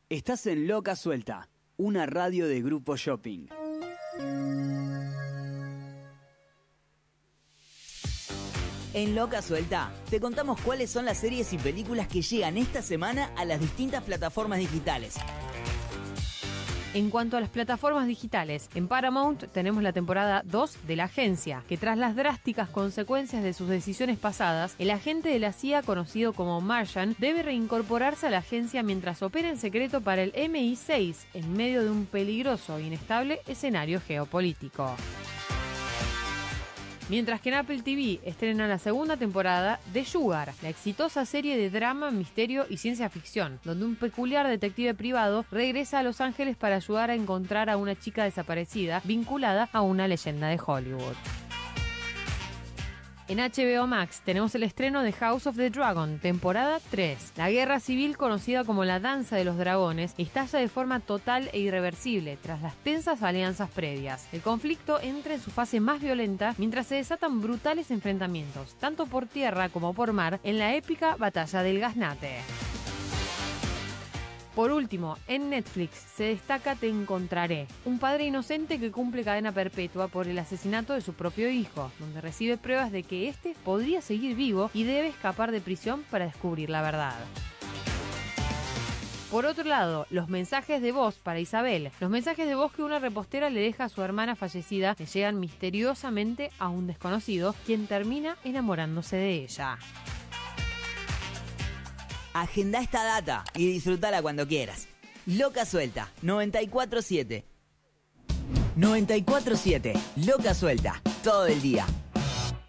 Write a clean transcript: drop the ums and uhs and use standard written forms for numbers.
Estás en Loca Suelta, una radio de Grupo Shopping. En Loca Suelta te contamos cuáles son las series y películas que llegan esta semana a las distintas plataformas digitales. En cuanto a las plataformas digitales, en Paramount tenemos la temporada 2 de La Agencia, que tras las drásticas consecuencias de sus decisiones pasadas, el agente de la CIA conocido como Martian debe reincorporarse a la agencia mientras opera en secreto para el MI6 en medio de un peligroso e inestable escenario geopolítico. Mientras que en Apple TV estrena la segunda temporada de Sugar, la exitosa serie de drama, misterio y ciencia ficción, donde un peculiar detective privado regresa a Los Ángeles para ayudar a encontrar a una chica desaparecida vinculada a una leyenda de Hollywood. En HBO Max tenemos el estreno de House of the Dragon, temporada 3. La guerra civil, conocida como la Danza de los Dragones, estalla de forma total e irreversible tras las tensas alianzas previas. El conflicto entra en su fase más violenta mientras se desatan brutales enfrentamientos, tanto por tierra como por mar, en la épica Batalla del Gaznate. Por último, en Netflix se destaca Te Encontraré, un padre inocente que cumple cadena perpetua por el asesinato de su propio hijo, donde recibe pruebas de que éste podría seguir vivo y debe escapar de prisión para descubrir la verdad. Por otro lado, los mensajes de voz para Isabel. Los mensajes de voz que una repostera le deja a su hermana fallecida le llegan misteriosamente a un desconocido, quien termina enamorándose de ella. Agenda esta data y disfrutala cuando quieras. Loca Suelta, 94.7. 94.7, Loca Suelta, todo el día.